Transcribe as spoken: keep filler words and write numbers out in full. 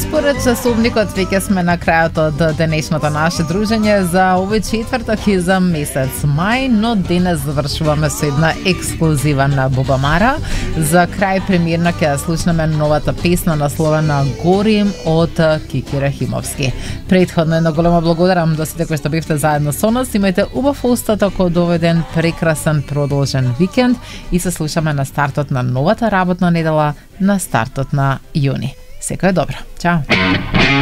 Според часовникот веќе сме на крајот од денешното наше дружење за овој четврток и за месец мај, но денес завршуваме со една ексклузивна Бубамара. За крај премиерно ќе слушнеме новата песна насловена Горим од Кики Рахимовски. Претходно едно големо благодарам до сите кои што бевте заедно со нас. Имајте убав остаток од овој ден, прекрасен продолжен викенд и се слушаме на стартот на новата работна недела, на стартот на јуни. Секој добро. Чао.